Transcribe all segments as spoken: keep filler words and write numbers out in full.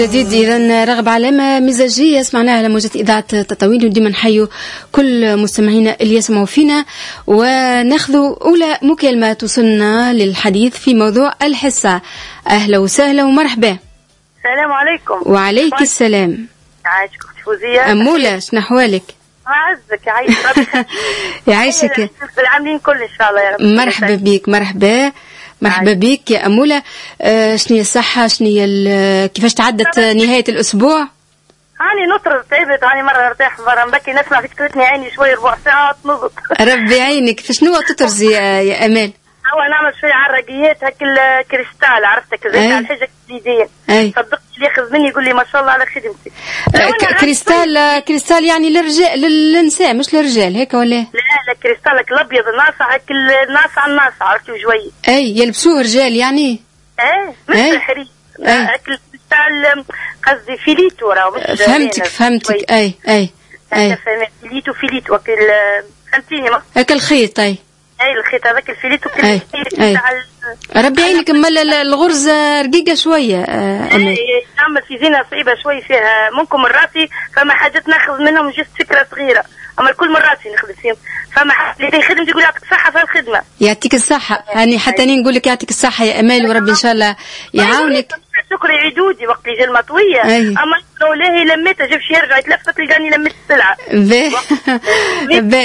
جديد إذا رغب علامة مزاجية سمعناها على موجة إذاعة تطاوين، وديما نحيو كل مستمعينا اللي يسمعوا فينا، وناخذوا أولى مكالمة توصلنا للحديث في موضوع الحصة. أهلا وسهلا ومرحبا. السلام عليكم. وعليك السلام. يعيشك فوزية. أمولة شنو أحوالك؟ عزك يعيشك. يعيشك. العاملين كل إن شاء الله يا رب. مرحبا بك مرحبا مرحبا بك يا أمولة. آه شنو هي الصحة؟ شنو هي كيفاش تعدت نهاية الأسبوع؟ هاني نطرد تعبت، هاني مرة نرتاح مرة نبكي، نسمع في تكلتني عيني شوي ربع ساعة تنضت. ربي يعينك. فشنو تطرزي يا أمال؟ هو نعمل شوية عرقيات هاك الكريستال، عرفتك زيت على الحاجة جديدين. صدقني اللي ياخذ مني يقول لي ما شاء الله على خدمتي. آه كريستال كريستال يعني للرجال للنساء مش للرجال هيك ولا؟ لا لا كريستالك الأبيض الناصع هاك الناصع الناصع عرفتي وجوي. أي يلبسوه رجال يعني؟ ايه مش الحرير. هاك الكريستال قصدي فيليتو راهو مش. فهمتك فهمتك. أي أي أي فيليتو فيليتو وكل فهمتيني هاك الخيط. أي اي الخيط هذاك الفيليتو كل تاع ربي يعينك. اما الغرزه رقيقه شويه. امل نعمل في زينه صعيبه شوي فيها ممكن مراتي، فما حاجات ناخذ منهم جست فكره صغيره، اما الكل مراتي نخدم فيهم، فما اللي خدمتي يقول يعطيك الصحه في الخدمه. يعطيك الصحه. هاني حتى اني نقول لك يعطيك الصحه يا امال، وربي ان شاء الله يعاونك. شكرا عدودي وقت اللي جا المطويه. اما لو لاهي لميتها جاب شي يرجع يتلفت تلقاني لميت السلعه. باهي.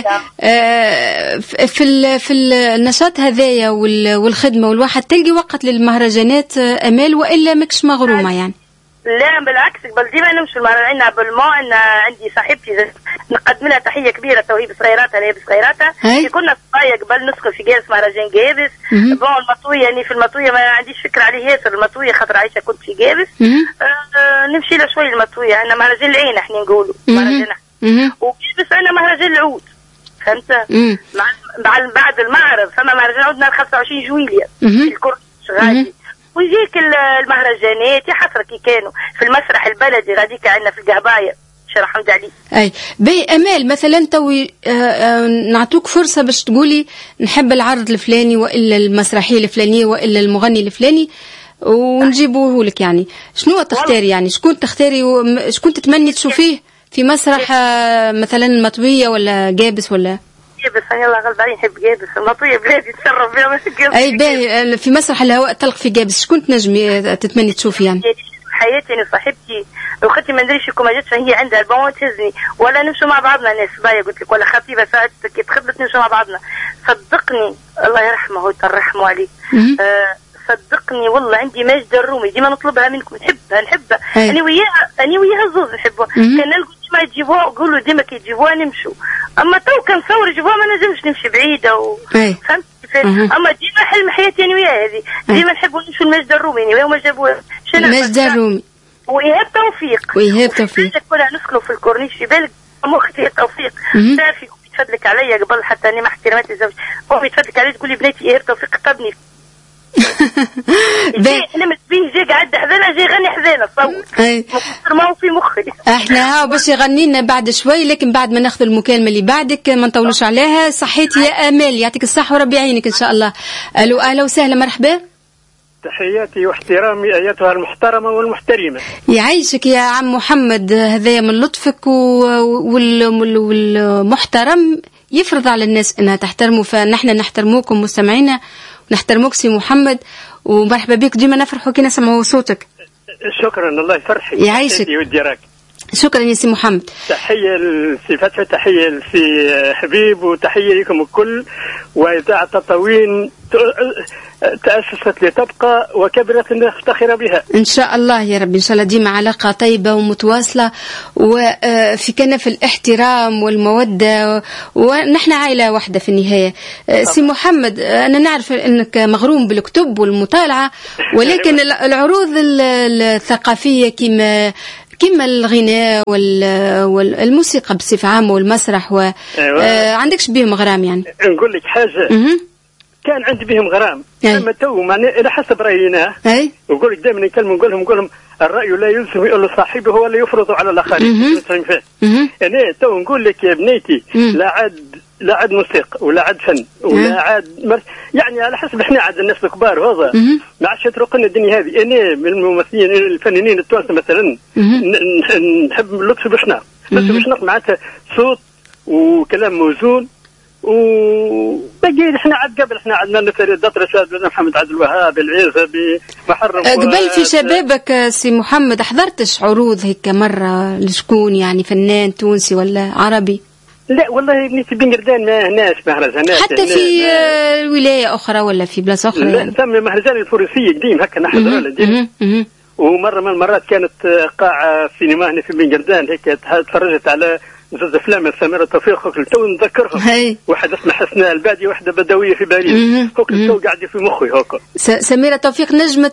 في في النشاط هذايا والخدمه والواحد تلقي وقت للمهرجانات امال، والا ماكش مغرومه يعني؟ لا بالعكس، قبل ديما نمشي المهرجان بالمو. انا عندي صاحبتي نقدم لها تحيه كبيره، توهي بصغيراتها هي بصغيراتها. كنا صغايه قبل ندخل في جالس مهرجان جابس. بون المطويه يعني في المطويه ما عنديش فكره عليه ياسر المطويه، خاطر عايشه كنت في جابس. آه نمشي لها شوي المطويه. انا مهرجان العين احنا نقولوا مهرجان، وجابس انا مهرجان العود فهمت. مع بعد المعرض فما مهرجان عودنا خمسة وعشرين جويلية في الكورنيش غادي، ويجيك المهرجانات يا حسرة كي كانوا في المسرح البلدي غاديك عندنا في القهبايه شرح حمد علي. اي باهي امال مثلا توي آه آه نعطوك فرصه باش تقولي نحب العرض الفلاني والا المسرحيه الفلانيه والا المغني الفلاني ونجيبوه لك، يعني شنو تختاري؟ يعني شكون تختاري وشكون تتمني تشوفيه في مسرح آه مثلا المطويه ولا جابس ولا جابس؟ يلا غلب علي نحب جابس، المطويه بلادي تشرف بها. اي باهي في مسرح الهواء الطلق في جابس شكون تنجمي تتمني تشوفي يعني؟ حياتي انا صاحبتي وختي ما ندريش كون ما جاتش هي عندها البون تهزني ولا نمشوا مع بعضنا ناس بايا قلت لك، ولا خطيبه ساعات كي تخبط نمشوا مع بعضنا. صدقني الله يرحمه ويترحموا عليه. آه صدقني والله عندي ماجدة الرومي ديما نطلبها منكم، نحبها نحبها انا وياها انا وياها زوز نحبها. كان نلقوا ديما يجيبوها وقولوا ديما كي يجيبوها نمشوا، اما تو كنصور يجيبوها ما نجمش نمشي بعيده و... فهمت كيفاش. اما ديما حلم حياتي انا وياها هذه، ديما نحبوا نمشوا الماجدة الرومي يعني وهما جابوها ماجدة الرومي وإيهاب توفيق. وإيهاب توفيق كلها نسكنوا في الكورنيش في بالك مختي توفيق صافي يتفدلك عليا قبل حتى اني مع احتراماتي لزوجي، هو يتفدلك علي تقول لي بنيتي إيهاب توفيق قطبني. انا متبين جاي قاعد حذانا جاي غني حذانا صور ما هو في مخي. احنا هاو باش يغني لنا بعد شوي، لكن بعد ما ناخذ المكالمه اللي بعدك ما نطولوش عليها. صحيتي يا امال يعطيك الصحه وربي يعينك ان شاء الله. الو اهلا وسهلا مرحبا. تحياتي واحترامي ايتها المحترمه والمحترمه. يعيشك يا عم محمد، هذايا من لطفك والمحترم يفرض على الناس انها تحترمه، فنحن نحترموكم مستمعينا ونحترموك سي محمد، ومرحبا بك ديما نفرحوا كي نسمعوا صوتك. شكرا الله يفرحك. يعيشك. شكرا يا سي محمد. تحيه لسي فتحي، تحيه لسي حبيب، وتحيه لكم الكل. واذاعه تطاوين تأسست لتبقى وكبرت لنفتخر بها إن شاء الله يا رب. إن شاء الله ديما علاقة طيبة ومتواصلة وفي كنف الاحترام والمودة، ونحن عائلة واحدة في النهاية. سي محمد أنا نعرف أنك مغروم بالكتب والمطالعة، ولكن العروض الثقافية كما كما الغناء والموسيقى بصفة عامة والمسرح و... أيوة. عندكش بهم غرام يعني؟ نقول لك حاجة. م- كان عندي بهم غرام. اما تو معناه على حسب راينا. اي نقول لك دائما نكلم نقول لهم نقول لهم الراي لا يلزم يقول صاحبه ولا يفرض على الاخرين. انا تو نقول لك يا بنيتي لا عاد لا عاد موسيقى ولا عاد فن ولا عاد مر... يعني على حسب احنا عاد الناس الكبار هذا ما عادش تروقنا الدنيا هذه. انا من الممثلين الفنانين التوانسه مثلا نحب لطفي بشناق. لطفي بشناق معناتها صوت وكلام موزون وبقي احنا عاد قبل احنا عندنا فريد دطرس محمد عبد الوهاب العيزبي محرم قبل في شبابك سي محمد حضرتش عروض هيك مره لشكون يعني فنان تونسي ولا عربي؟ لا والله ابني في بنقردان ما هناش مهرجانات حتى في ولايه اخرى ولا في بلاصه اخرى لا يعني. ثم مهرجان الفروسيه قديم هكا نحضر له. ومره من المرات كانت قاعه سينما هنا في بنقردان هيك تفرجت على زوج افلام سميرة توفيق هوك تو نذكرهم. واحد اسمه حسناء البادي واحده بدويه في باريس هوك تو قاعد في مخي هوك. سميرة توفيق نجمه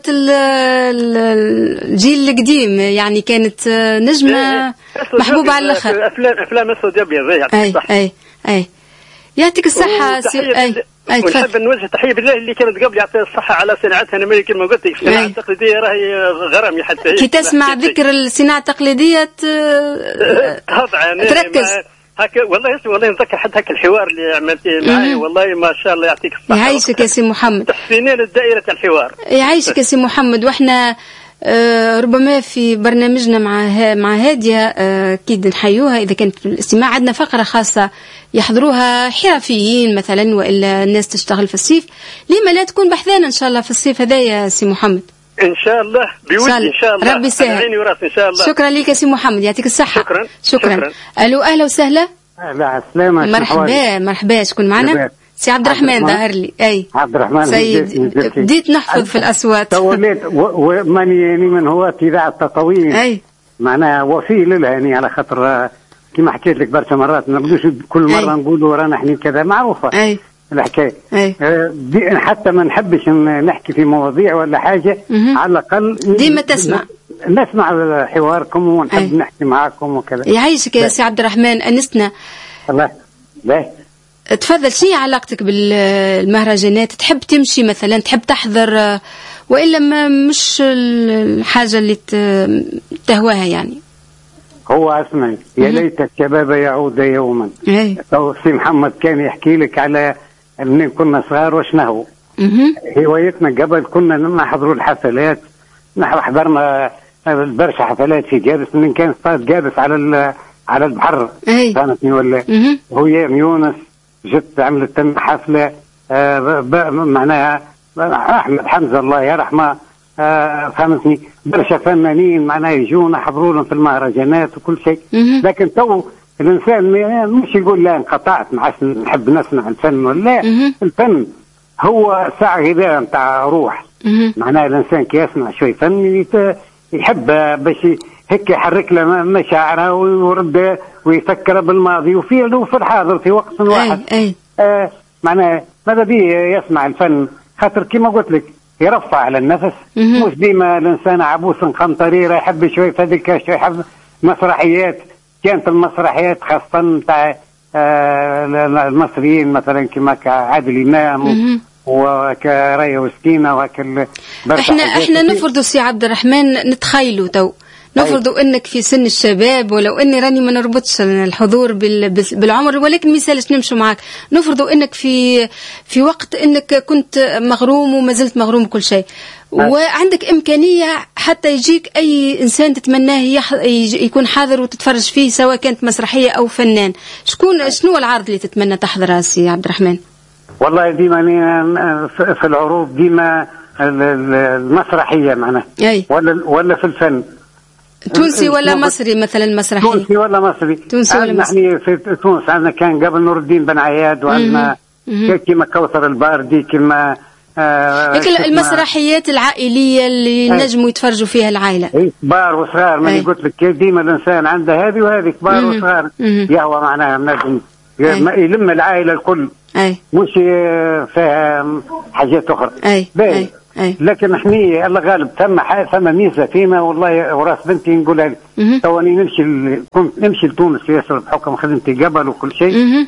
الجيل القديم يعني كانت نجمه محبوبه على الاخر. افلام افلام اسود ابيض يعطيك الصحه. اي اي يعطيك الصحه سي اي اي ونحب نوجه تحيه بالله اللي كانت قبل يعطيها الصحه على صناعتها. انا كما ما قلت لك الصناعه التقليديه راهي غرامي حتى هي. كي تسمع ذكر الصناعه التقليديه تركز هكا والله اسمي والله نتذكر حتى هكا الحوار اللي عملتيه معي والله ما شاء الله يعطيك الصحه. يعيشك يا سي محمد. تحسينين الدائره الحوار. يعيشك يا سي محمد. واحنا آه ربما في برنامجنا مع مع هاديه اكيد آه نحيوها اذا كانت في الاستماع. عندنا فقره خاصه يحضروها حرفيين مثلا والا الناس تشتغل في الصيف. لما لا تكون بحثانا ان شاء الله في الصيف هذا يا سي محمد؟ ان شاء الله بودي ان شاء الله. ربي يسهل. عيني وراسي ان شاء الله. شكرا لك يا سي محمد يعطيك الصحه. شكرا شكرا, شكرا. الو اهلا وسهلا. اهلا السلامه. مرحبا مرحبا. شكون معنا؟ سي عبد الرحمن ظهر لي. اي عبد الرحمن سيد. بديت نحفظ في الاصوات. توليت وماني من هواة اذاعه التطوين. اي معناها وفي لها يعني على خاطر كما حكيت لك برشا مرات ما نقولوش كل مره نقولوا رانا احنا كذا معروفه. اي الحكايه. أي. حتى ما نحبش نحكي في مواضيع ولا حاجه مه. على الاقل ديما تسمع نسمع حواركم ونحب أي. نحكي معاكم وكذا. يعيشك يا سي عبد الرحمن انسنا. الله باهي. تفضل. شنو علاقتك بالمهرجانات؟ تحب تمشي مثلا تحب تحضر والا ما مش الحاجه اللي تهواها يعني؟ هو اسمعي يا ليت الشباب يعود يوما. تو سي محمد كان يحكي لك على ان كنا صغار واش نهو. هوايتنا قبل كنا نحضروا الحفلات. نحن حضرنا برشا حفلات في جابس من كان صاد جابس على على البحر. فهمتني ولا؟ هو يونس جت عملت لنا حفله آه معناها احمد حمزه الله يرحمه. آه فهمتني برشا فنانين معناها يجونا حضروا لهم في المهرجانات وكل شيء. لكن تو الانسان مش يقول لا انقطعت ما عادش نحب نسمع الفن ولا. الفن هو ساعه هذا نتاع روح. معناها الانسان كي يسمع شوي فن يحب باش هيك يحرك له مشاعره ويرد ويفكر بالماضي وفي له في الحاضر في وقت واحد. أي أي. آه معناها ماذا بيه يسمع الفن خاطر كما قلت لك يرفع على النفس. مش ديما الانسان عبوس قمطريره يحب شوي فهذيك شوي يحب مسرحيات. كانت المسرحيات خاصه نتاع آه المصريين مثلا كما عادل امام وكرايه وسكينه وهكا. احنا احنا نفرضوا سي عبد الرحمن نتخيلوا تو نفرضوا انك في سن الشباب ولو اني راني ما نربطش الحضور بالعمر ولكن ما يسالش نمشوا معك. نفرضوا انك في في وقت انك كنت مغروم وما زلت مغروم كل شيء وعندك امكانيه حتى يجيك اي انسان تتمناه يكون حاضر وتتفرج فيه سواء كانت مسرحيه او فنان. شكون شنو العرض اللي تتمنى تحضره سي عبد الرحمن؟ والله ديما في العروض ديما المسرحيه معناها ولا ولا في الفن تونسي ولا مصري مثلا مسرحي؟ تونسي ولا مصري؟ تونسي ولا مصري؟ يعني في تونس عندنا كان قبل نور الدين بن عياد وعندنا كما كوثر الباردي كما آه المسرحيات العائليه اللي نجموا يتفرجوا فيها العائله. كبار وصغار ماني قلت لك ديما الانسان عنده هذه وهذه كبار وصغار يهوى معناها نجم يلم العائله الكل. أي. مش فيها حاجات اخرى. أي. أي. أي. لكن احنا الله غالب ثم ثم ميزه فينا والله وراس بنتي نقولها لي توني نمشي كنت نمشي لتونس ياسر بحكم خدمتي قبل وكل شيء.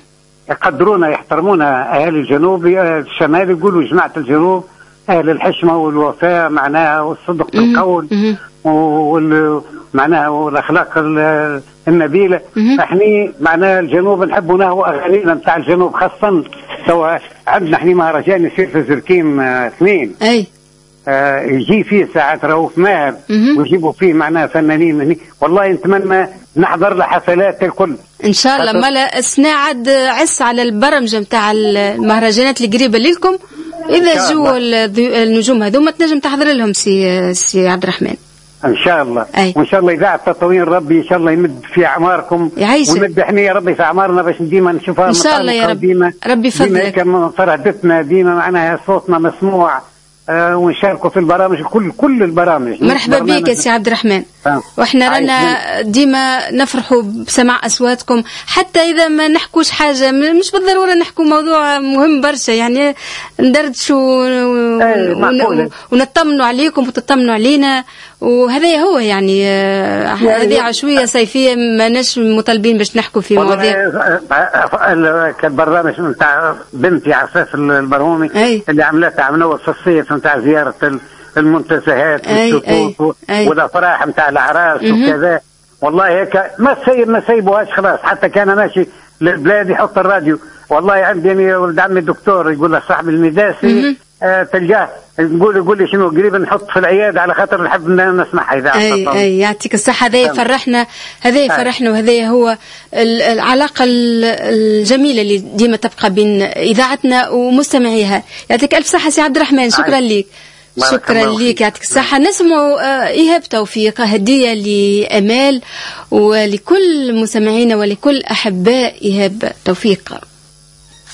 يقدرونا يحترمونا أهل الجنوب. الشمال يقولوا جماعة الجنوب أهل الحشمة والوفاء معناها والصدق في القول وال معناها والأخلاق النبيلة. احنا معناها الجنوب نحبوا نهو أغانينا نتاع الجنوب خاصة. سواء عندنا احنا مهرجان يصير في زركيم اثنين أي آه يجي فيه ساعات رؤوف ماهر ويجيبوا فيه معناها فنانين هني. والله نتمنى نحضر لحفلات الكل ان شاء الله. مالا السنة عاد عس على البرمجة نتاع المهرجانات اللي قريبة لكم. اذا جو النجوم هذوما تنجم تحضر لهم سي سي عبد الرحمن ان شاء الله. أي. وان شاء الله اذاعه تطوير ربي ان شاء الله يمد في اعماركم ويمد احنا يا ربي في اعمارنا باش ديما نشوفها ان شاء الله يا رب. ديما ربي يفضلك. ديما فرحتنا ديما معناها صوتنا مسموع آه ونشاركوا في البرامج كل كل البرامج. مرحبا بك يا سي عبد الرحمن. آه. واحنا رانا ديما نفرحوا بسماع اصواتكم حتى اذا ما نحكوش حاجه مش بالضروره نحكوا موضوع مهم برشا يعني ندردشوا ون... ونطمنوا عليكم وتطمنوا علينا وهذا هو يعني هذه عشويه صيفيه ماناش مطالبين باش نحكوا في مواضيع. كالبرنامج نتاع بنتي عفاف البرهومي أي. اللي عملتها عملوها في الصيف نتاع زياره المنتزهات والشطوط والافراح نتاع الاعراس وكذا. والله هيك ما سيب ما سيبوهاش خلاص. حتى كان ماشي للبلاد يحط الراديو. والله عندي يعني ولد عمي الدكتور يقول له صاحب الميداسي آه تلقاه يقول يقول لي شنو قريب نحط في العياده على خاطر نحب نسمعها اذا. اي اي يعطيك الصحه. هذا يفرحنا هذا يفرحنا وهذا هو العلاقه الجميله اللي ديما تبقى بين اذاعتنا ومستمعيها. يعطيك الف صحه سي عبد الرحمن. شكرا لك. شكرا لك يعطيك الصحة. نسمعوا إيهاب توفيق هدية لأمال ولكل مستمعينا ولكل أحباء إيهاب توفيق.